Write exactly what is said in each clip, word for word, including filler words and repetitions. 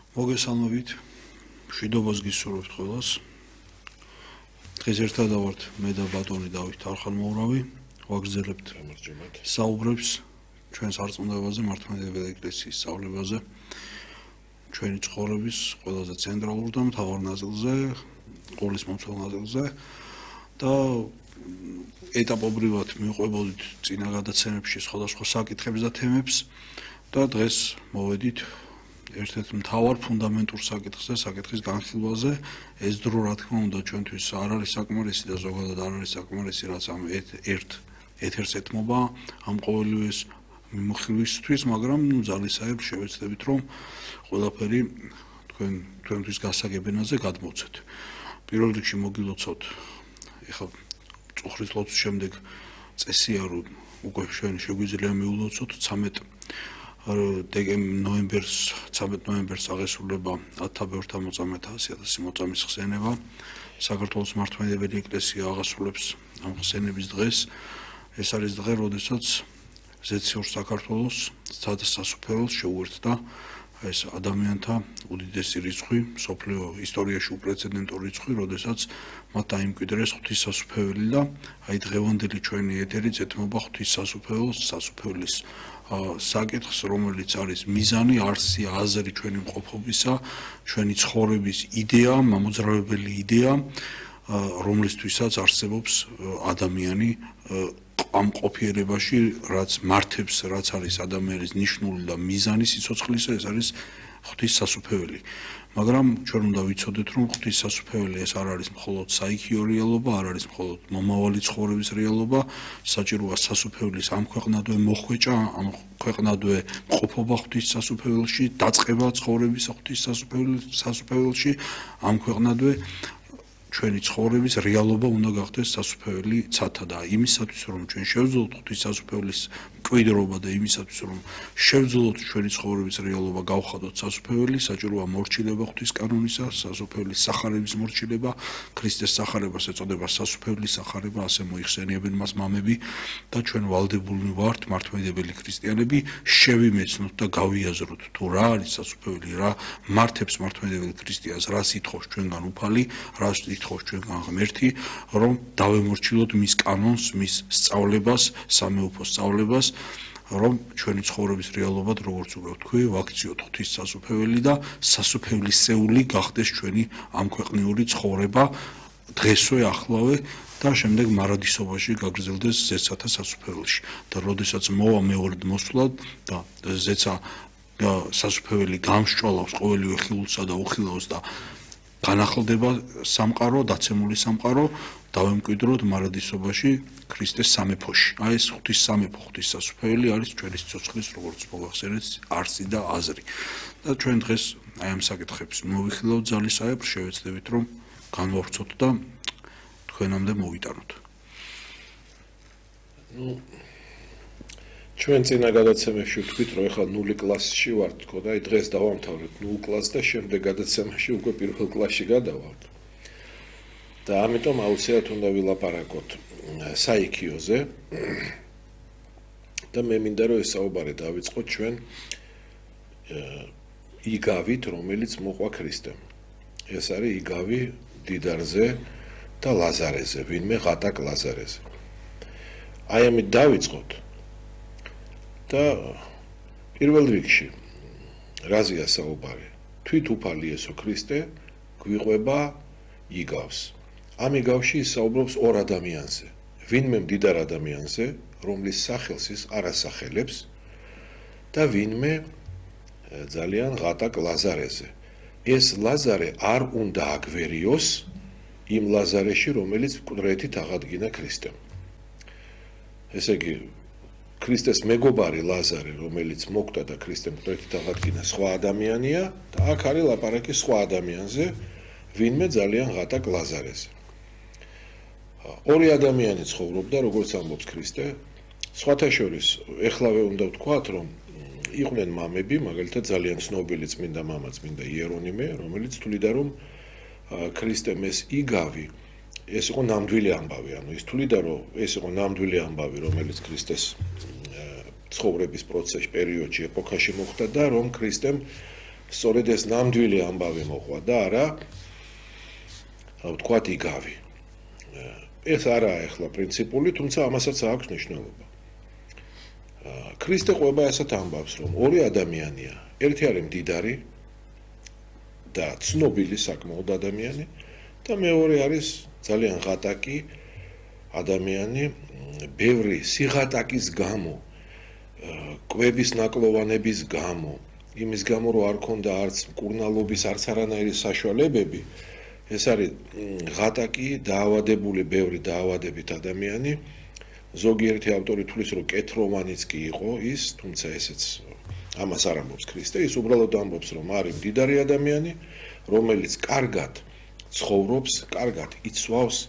მოგესალმებით, მშვიდობას გისურვებთ ყველას. დღეს ერთად ვართ მე და ბატონი დავით არხალმოურავი, ვაგრძელებთ საუბრებს ჩვენს არწმუნებაზე, მართლმადიდებელი ეკლესიის სწავლებაზე, ჩვენი ცხოვრების ყველაზე ცენტრალურ და მთავარ ნაწილზე, ყოვლისმომცველ ნაწილზე და ეტაპობრივად მივყვებოდით წინა გადაცემებში სხვადასხვა საკითხებს და თემებს და დღეს მოვედით ერთ-ერთ მთავარ ფუნდამენტურ საკითხზე, საკითხის განხილვაზე. ეს დრო რა თქმა უნდა ჩვენთვის არ არის საკმარისი და ზოგადად არ არის საკმარისი, რაც ამ ერთ ეთერს ეთმობა ამ ყოველივეს მიმოხილვისთვის, მაგრამ ნუ ძალისხმევ შევეცდებით, რომ ყველაფერი თქვენ თქვენთვის გასაგებენაზე გადმოვცეთ. პირველ რიგში მოგილოცოთ, ეხლა წუხრის ლოცვის შემდეგ წესია, რომ უკვე ჩვენ შეგვიძლია მიულოცოთ ცამეტ ნოემბერს, ცამეტ ნოემბერს აღესრულება ათაბეორთა მოწამეთა ასი მოწამის ხსენება. საქართველოს მართლმადიდებელი ეკლესია აღასრულებს ამ ხსენების დღეს. ეს არის დღე, როდესაც ზეციურ საქართველოს სასუფეველს შეუერთდა ეს ადამიანთა უდიდესი რიცხვი, მსოფლიო ისტორიაში უპრეცედენტო რიცხვი, როდესაც მათ დაიმკვიდრეს ღვთისმსასუფეველი და აი დღევანდელი ჩვენი ეთერიც ეთმობა ღვთისმსასუფეველს, სასუფეველის საკითხს, რომელიც არის მიზანი, არსი, აზრი ჩვენი მყოფობისა, ჩვენი ცხოვრების იდეა, მამოძრავებელი იდეა, რომლისთვისაც არსებობს ადამიანი ამ ყოფიერებაში, რაც მართებს, რაც არის ადამიანის ნიშნული და მიზანი სიცოცხლისა, ეს არის ღვთისმსასუფეველი. მაგრამ ჩვენ უნდა ვიცოდეთ, რომ ღვთისმსასუფეველი ეს არ არის მხოლოდ საიქიო რეალობა, არ არის მხოლოდ მომავალი ცხოვრების რეალობა, საჭიროა სასუფეველის ამ ქვეყნადვე მოხვეჭა, ამ ქვეყნადვე მყოფობა ღვთისმსასუფეველში, დაწყება ცხოვრებისა ღვთისმსასუფეველში, ამ ქვეყნადვე ჩვენი ცხოვრების რეალობა უნდა გახდეს სასუფეველი ცათა და იმისათვის რომ ჩვენ შევძლოთ ღვთისმსასუფეველის მკვიდრობა და იმისათვის რომ შევძლოთ ჩვენი ცხოვრების რეალობა გავხადოთ სასუფეველი, საჭიროა მორჩილება ღვთის კანონისა, სასუფეველის სახარების მორჩილება, ქრისტეს სახარებას ეწოდება სასუფეველის სახარება, ასე მოიხსენიებენ მას მამები და ჩვენ ვალდებულნი ვართ მართლმადიდებელი ქრისტიანები შევიმეცნოთ და გავიაზროთ თუ რა არის სასუფეველი, რა მართებს მართლმადიდებელი ქრისტიანს, რა სიტყავს ჩვენგან უფალი, რა ითხოვს ჩვენგან ღმერთი, რომ დავემორჩილოთ მის კანონს, მის სწავლებას, სამეუფოს სწავლებას, რომ ჩვენი ცხოვრების რეალობად, როგორც უკვე ვთქვი, ვაქციოთ ღვთისმსასუფეველი და სასუფეველისეული გახდეს ჩვენი ამ ქვეყნიური ცხოვრება დღესვე, ახლავე და შემდეგ მარადისობაში გაგრძელდეს ზეცათა სასუფეველში. და როდესაც მოვა მეორედ მოსვლა და ზეცა სასუფეველი გამსჭვალავს ყოველივე ხილულსა და უხილავს და განახლდება სამყარო, დაცემული სამყარო, დავემკვიდროთ მარადისობაში ქრისტეს სამეფოში. აი ეს ღვთის სამეფო, ღვთისმსასუფეველი არის ჩვენი სიცოცხლის, როგორც მოგახსენეთ, არსი და აზრი. და ჩვენ დღეს აი ამ საკითხებს მოვიხილავთ ძალისხმევ, შევეცდებით რომ განვავრცოთ და თქვენამდე მოვიტანოთ. ნუ ჩვენ წინა გადაცემებში ვთქვით, რომ ეხლა ნული კლასში ვართ, თქო და აი დღეს დავამთავრეთ ნულ კლასს და შემდეგ გადაცემაში უკვე პირველ კლასში გადავალთ. და ამიტომ აუცილებლად უნდა ვილაპარაკოთ საიქიოზე. და მე მინდა რომ ეს საუბარი დავიწყოთ ჩვენ იგავით, რომელიც მოყვა ქრისტემ. ეს არის იგავი დიდარზე და ლაზარეზე, ვინმე ღატაკ ლაზარეზე. აი ამით დავიწყოთ. და პირველ რიგში რაზეა საუბარი? თვით უფალი იესო ქრისტე გვიყვება იგავს. ამ იგავში ის საუბრობს ორ ადამიანზე. ვინმე მდიდარ ადამიანზე, რომლის სახელს ის არ ასახელებს და ვინმე ძალიან ღატაკ ლაზარეზე. ეს ლაზარე არ უნდა აგვერიოს იმ ლაზარეში, რომელიც მკვდრეთით აღადგინა ქრისტემ. ესე იგი ქრისტეს მეგობარი ლაზარე, რომელიც მოკვდა და ქრისტემ მკვდრეთით აღადგინა სხვა ადამიანია და აქ არის ლაპარაკი სხვა ადამიანზე, ვინმე ძალიან ღატაკ ლაზარეზე. ორი ადამიანი ცხოვრობდა, როგორც ამბობს ქრისტე. სხვათა შორის, ეხლავე უნდა ვთქვათ, რომ იყვნენ მამები, მაგალითად ძალიან ცნობილი წმინდა მამა, წმინდა იერონიმე, რომელიც თვლიდა, რომ ქრისტემ ეს იგავი, ეს იყო ნამდვილი ამბავი, ანუ ის თვლიდა, რომ ეს იყო ნამდვილი ამბავი, რომელიც ქრისტეს ცხოვრების პროცესში, პერიოდში, ეპოქაში მოხდა და რომ ქრისტემ სწორედ ეს ნამდვილი ამბავი მოხდა და არა ვთქვათ იგავი. ეს არაა ახლა პრინციპული, თუმცა ამასაც აქვს მნიშვნელობა. ქრისტე ყვება ესეთ ამბავს, რომ ორი ადამიანია, ერთი არის მდიდარი და ცნობილი საკმაოდ ადამიანი და მეორე არის ძალიან ღატაკი ადამიანი, ბევრი სიღატაკის გამო, კვების ნაკლოვანების გამო, იმის გამო რომ არ ქონდა არც მკურნალობის, არც არანაირი საშუალებები, ეს არის ღატაკი, დაავადებული, ბევრი დაავადებით ადამიანი. ზოგიერთი ავტორი თulis რომ კეთროვანიც კი იყო ის, თუმცა ესეც ამას არ ამბობს ქრისტე, ის უბრალოდ ამბობს რომ არის მდიდარი ადამიანი, რომელიც კარგად ცხოვრობს, კარგად იცვავს,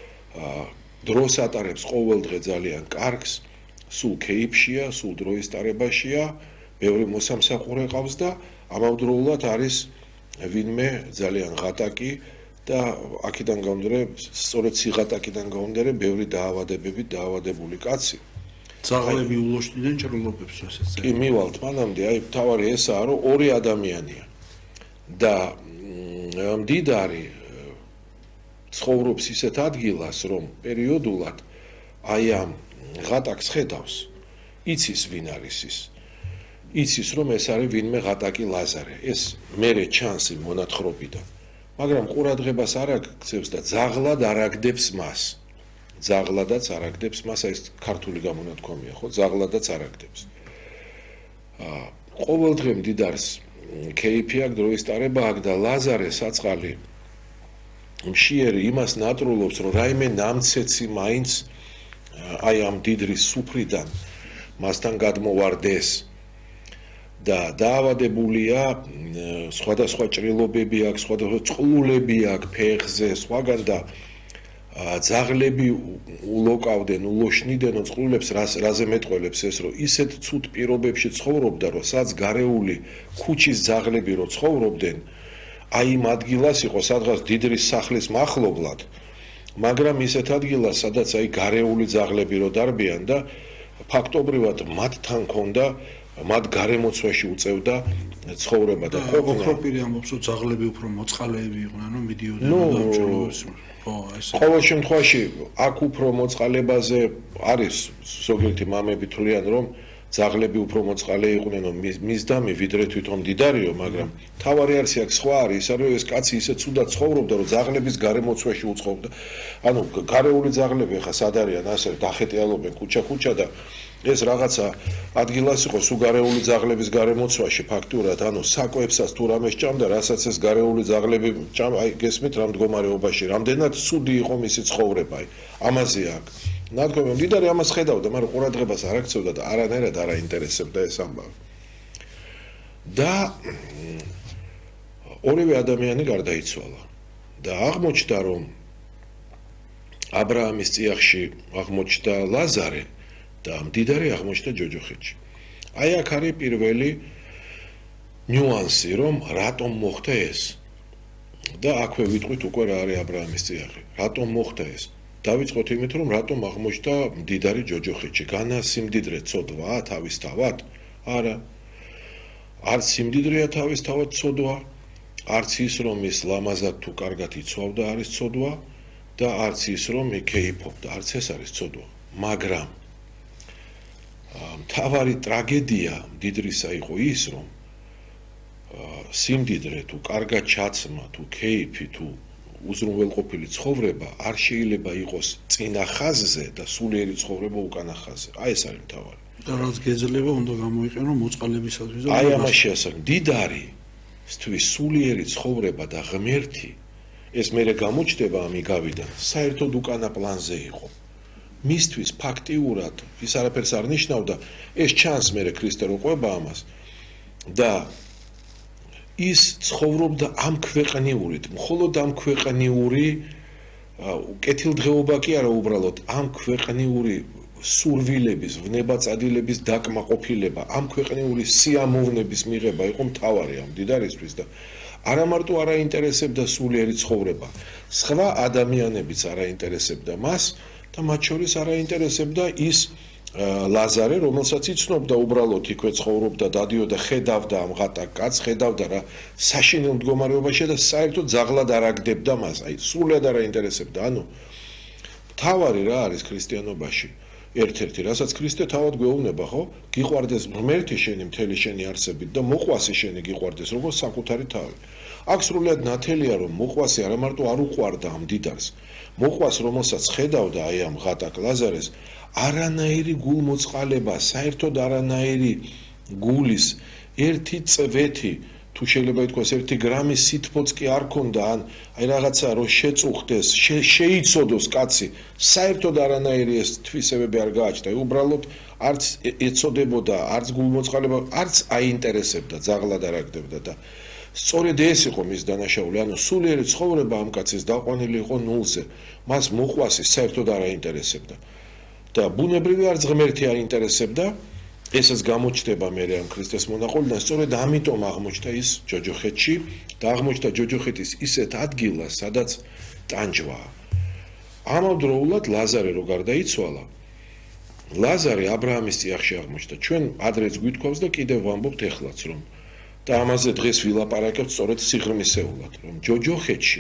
დროს ატარებს ყოველდღე ძალიან კარგს, სულ კეიფშია, სულ დროის ტარებაშია, ბევრი მოსამსახურე ყავს და ამავდროულად არის ვინმე ძალიან ღატაკი და აქედან გამომდინარე, სწორედ სიღატაკიდან გამომდინარე, ბევრი დაავადებებით დაავადებული კაცი. ძაღლები ულოშნიდან ჭრილობებს ასეც. კი, მივალთ მანამდე, აი თავარი ესაა, რომ ორი ადამიანია და მდიდარი ცხოვრობს ისეთ ადგილას, რომ პერიოდულად აი ამ ღატაკს ხედავს, იცის ვინ არის ის. იცის რომ ეს არის ვინმე ღატაკი ლაზარე. ეს მერე ჩანს იმ მონათხრობიდან. მაგრამ ყურადღებას არ აქცევს და ძაღლად არ აგდებს მას. ძაღლადაც არ აგდებს მას, ეს ქართული გამონათქვამია, ხო? ძაღლადაც არ აგდებს. აა ყოველდღე მდიდარს კეიფი აქვს, დროის ტარება აქვს და ლაზარე საწყალი მშიერი იმას ნატრულობს, რომ რაიმე ნამცეცი მაინც აი ამ დიდრის სუფრიდან მასთან გადმოვარდეს. და დაავადებულია, სხვადასხვა ჭრილობები აქვს, სხვადასხვა წყლულები აქვს ფეხზე, სხვაგან და ძაღლები ულოკავდნენ, ულოშნიდან წყლულებს, რაზე მეტყველებს ეს, რომ ისეთ ცუდ პირობებში ცხოვრობდა, რომ სადაც გარეული ქუჩის ძაღლები რო ცხოვრობდნენ, აი იმ ადგილას იყო სადღაც დიდრის სახლის მახლობლად, მაგრამ ისეთ ადგილას, სადაც აი გარეული ძაღლები რო დარბიან და ფაქტობრივად მათთან ქონდა მათ გარემოცვაში უწევდა ცხოვრება და ყოფნა. ოქროპირი ამბობს, რომ ძაღლები უფრო მოწყალეები იყვნენ, რომ მიდიოდნენ და ჭრილობებს. ხო, ესე. ყოველ შემთხვევაში აქ უფრო მოწყალებაზე არის ზოგიერთი მამები თვლიან, რომ ძაღლები უფრო მოწყალე იყვნენ, რომ მისდამი ვიდრე თვითონ მდიდარიო, მაგრამ თავარი არის აქ სხვა არის, ის არის ეს კაცი ისე ცუდად ცხოვრობდა, რომ ძაღლების გარემოცვაში უწყობდა. ანუ გარეული ძაღლები ხა სად არიან, ასე დახეტიალობენ ქუჩა-ქუჩა და ეს რაღაცა ადგილას იყო სულ გარეული ძაღლების გარემოცვაში ფაქტურად, ანუ საკვებსაც თუ რამე სჭამდა, რასაც ეს გარეული ძაღლები ჭამ, აი გესმით რა მდგომარეობაში, რამდენად ცუდი იყო მისი ცხოვრება, აი ამაზე აქვს. ნადგომი მდიდარი ამას ხედავდა, მაგრამ ყურადღებას არ აქცევდა და არანაირად არ აინტერესებდა ეს ამბავი. და ორივე ადამიანი გარდაიცვალა და აღმოჩნდა, რომ ა ブラ ამის წიაღში აღმოჩნდა ლაზარე და მდიდარი აღმოჩნდა ჯოჯოხეთში. აი აქ არის პირველი ნიუანსი, რომ რატომ მოხდა ეს. და აქვე ვიტყვით უკვე რა არის ა ブラ ამის წიაღი. რატომ მოხდა ეს? დავიწყოთ იმით, რომ რატომ აღმოჩნდა მდიდარი ჯოჯოხეთში. განა სიმდიდრე ცოდვა თავისთავად? არა. არც სიმდიდრეა თავისთავად ცოდვა, არც ის რომ ის ლამაზად თუ კარგად იცვავდა არის ცოდვა და არც ის რომ იკეიფობდა, არც ეს არის ცოდვა. მაგრამ მთავარი ტრაგედია მდიდრისა იყო ის, რომ სიმდიდრე თუ კარგად ჩაცმა, თუ კეიფი, თუ უზრუნველყოფილი ცხოვრება არ შეიძლება იყოს წინა ხაზზე და სულიერი ცხოვრება უკანა ხაზზე. აი ეს არის მთავარი. და რაც გეძლება უნდა გამოიყენო მოწყალებისათვის. აი ამას შეასრულა. მდიდარი თვის სულიერი ცხოვრება და ღმერთი ეს მერე გამოჩნდება ამ იგავიდან საერთოდ უკანა პლანზე იყო. მისთვის ფაქტიურად ის არაფერს არ ნიშნავდა, ეს ჩანს მერე ქრისტე რო ყვება ამას და ის ცხოვრობდა ამ ქვეყნიურით, მხოლოდ ამ ქვეყნიური კეთილდღეობა კი არა უბრალოდ ამ ქვეყნიური სურვილების, ვნებაწადილების დაკმაყოფილება, ამ ქვეყნიური სიამოვნების მიღება იყო მთავარი ამ მდიდარისთვის და არა მარტო არ აინტერესებდა სულიერი ცხოვრება, სხვა ადამიანებიც არ აინტერესებდა მას და მათ შორის არ აინტერესებდა ის ლაზარე, რომელსაც იცნობდა უბრალოდ იქვე ცხოვრობდა, დადიოდა, ხედავდა ამ ღატაკ კაცს, ხედავდა რა საშინელ მდგომარეობაშია და საერთოდ ძაღლად არ აგდებდა მას, აი სრულად არ აინტერესებდა. ანუ თავარი რა არის ქრისტიანობაში? ერთ-ერთი, რასაც ქრისტე თავად გვეუბნება, ხო? გიყვარდეს ღმერთი შენი მთელი შენი არსებით და მოყვასი შენი გიყვარდეს, როგორც საკუთარი თავი. აქ სრულად ნათელია, რომ მოყვასი არა მარტო არ უყვარდა ამ დიდარს, მოყვას, რომელსაც ხედავდა აი ამ ღატაკ ლაზარეს, არანაირი გულმოწყალება, საერთოდ არანაირი გულის ერთი წვეთი, თუ შეიძლება ითქვას ერთი გრამის სითბოც კი არ ქონდა, ან აი რაღაცა რო შეწუხდეს, შეიცოდოს კაცი, საერთოდ არანაირი ეს თვისებები არ გააჩნდა. უბრალოდ არც ეცოდებოდა, არც გულმოწყალება, არც აინტერესებდა, ძაღლად არ აგდებდა და სწორედ ეს იყო მის დანაშაული, ანუ სულიერი ცხოვრება ამ კაცის დაყვანილი იყო ნულზე. მას მოყვასი საერთოდ არ აინტერესებდა. და ბუნებრივი არც ღმერთი არ ინტერესებდა, ესაც გამოჩნდება მე ამ ქრისტეს მონაყოლიდან, სწორედ ამიტომ აღმოჩნდა ის ჯოჯოხეთში და აღმოჩნდა ჯოჯოხეთის ისეთ ადგილას, სადაც ტანჯვაა. ამავდროულად ლაზარე რო გარდაიცვალა, ლაზარე ა ブラ ამის წიაღში აღმოჩნდა. ჩვენ ადრეც გვითხოვს და კიდევ ვამბობთ ეხლაც, რომ და ამაზე დღეს ვილაპარაკებთ სწორედ სიღრმისეულად, რომ ჯოჯოხეთში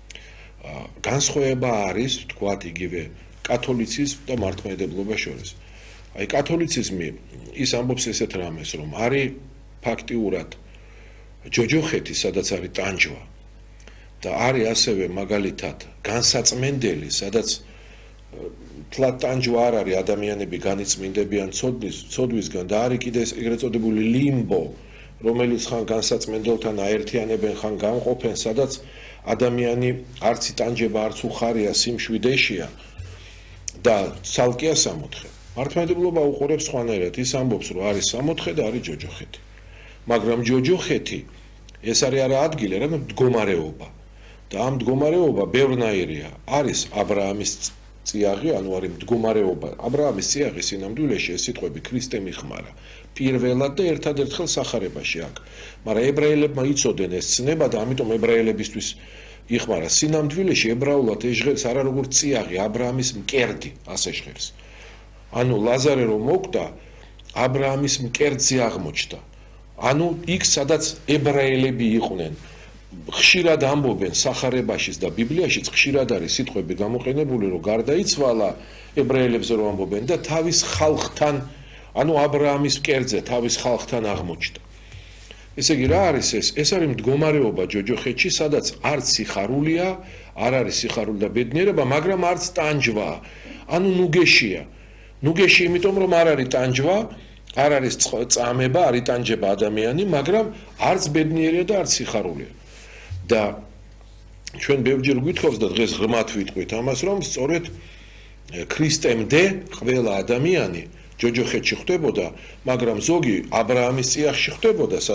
განსხვავება არის, თქვათ იგივე კათოლიციზმ და მართლმადიდებლობა შორის. აი კათოლიციზმი ის ამბობს ესეთ რამეს, რომ არის ფაქტიურად ჯოჯოხეთი, სადაც არის ტანჯვა და არის ასევე მაგალითად განსაწმენდელი, სადაც თლად ტანჯვა არ არის, ადამიანები განიწმინდებიან ცოდვის, ცოდვისგან და არის კიდე ეგრეთ წოდებული ლიმბო, რომელიც ხან განსაწმენდელთან აერთიანებენ, ხან გამყოფენ, სადაც ადამიანი არც იტანჯება, არც უხარია, სიმშვიდეშია და ცალკეა სამოთხე. მართლმადიდებლობა უყურებს სხვანაირად, ის ამბობს, რომ არის სამოთხე და არის ჯოჯოხეთი. მაგრამ ჯოჯოხეთი ეს არის არა ადგილი, არამედ მდგომარეობა. და ამ მდგომარეობა ბევრნაირია. არის ა ブラ ამის წიაღი, ანუ არის მდგომარეობა. ა ブラ ამის წიაღი სინამდვილეში ეს სიტყვები ქრისტემ იხმარა. პირველად და ერთადერთხელ სახარებაში აქ. მაგრამ ებრაელებმა იცოდნენ ეს ცნება და ამიტომ ებრაელებისთვის იხმარა. სინამდვილეში ებრაულად ეს ჟღერს არა როგორც წიაღი, ა ブラ ამის მკერდი, ასე ჟღერს. ანუ ლაზარე რომ მოკვდა, ა ブラ ამის მკერდზე აღმოჩნდა. ანუ იქ სადაც ებრაელები იყვნენ. ხშირად ამბობენ სახარებაშიც და ბიბლიაშიც ხშირად არის სიტყვები გამოყენებული, რომ გარდაიცვალა ებრაელებზე რომ ამბობენ და თავის ხალხთან, ანუ ა ブラ ამის მკერდზე თავის ხალხთან აღმოჩნდა. ესე იგი რა არის ეს? ეს არის მდგომარეობა ჯოჯოხეთში, სადაც არც სიხარულია, არ არის სიხარული და ბედნიერება, მაგრამ არც ტანჯვა, ანუ ნუგეშია. ნუგეში იმიტომ რომ არ არის ტანჯვა, არ არის წამება, არ იტანჯება ადამიანი, მაგრამ არც ბედნიერია და არც სიხარულია. და ჩვენ ბევრჯერ გვითხოვს და დღეს ღრმად ვიტყვით ამას, რომ სწორედ ქრისტემდე ყველა ადამიანი ჯოჯოხეთში ხდებოდა, მაგრამ ზოგი ა ブラ ამის წიაღში ხდებოდა,